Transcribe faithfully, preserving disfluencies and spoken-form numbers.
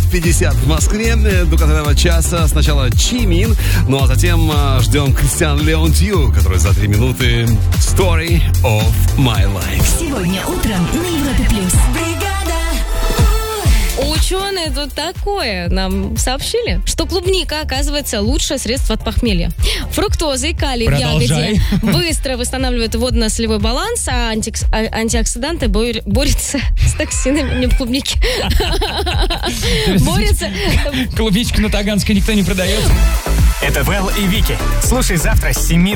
пятьдесят в Москве. До конца часа сначала Чимин, ну а затем ждем Кристиан Леонтью, который за три минуты Story of My Life. Сегодня утром на Европе Плюс. Ученые тут такое нам сообщили, что клубника, оказывается, лучшее средство от похмелья. Фруктоза и калий в ягоде быстро восстанавливают водно-солевой баланс, а антикс- а- антиоксиданты бор- борются с токсинами в клубнике. Борются... Клубничку на Таганской никто не продает. Это Вэл и Вики. Слушай завтра с семи